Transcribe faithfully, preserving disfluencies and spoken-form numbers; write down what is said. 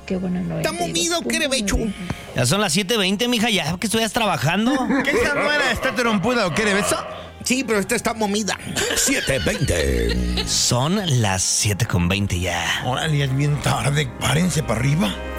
qué buena noventa. ¿Está movido o qué, Becho? Ya son las siete veinte, mija, ya que estuvieras trabajando. ¿Qué esa nuera está trompuda o qué, de beso? Sí, pero esta está momida. siete veinte. Son las siete con veinte ya. Órale, es bien tarde. Párense para arriba.